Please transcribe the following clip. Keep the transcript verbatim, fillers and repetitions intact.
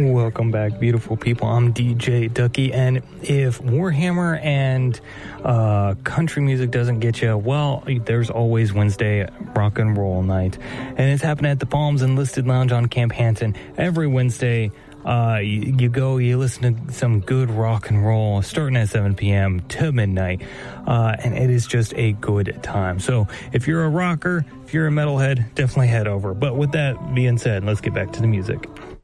Welcome back, beautiful people. I'm D J Ducky, and if Warhammer and uh, country music doesn't get you, well, there's always Wednesday rock and roll night, and it's happening at the Palms Enlisted Lounge on Camp Hanson every Wednesday. Uh, you, you go, you listen to some good rock and roll starting at seven p.m. to midnight, uh, and it is just a good time. So if you're a rocker, if you're a metalhead, definitely head over. But with that being said, let's get back to the music.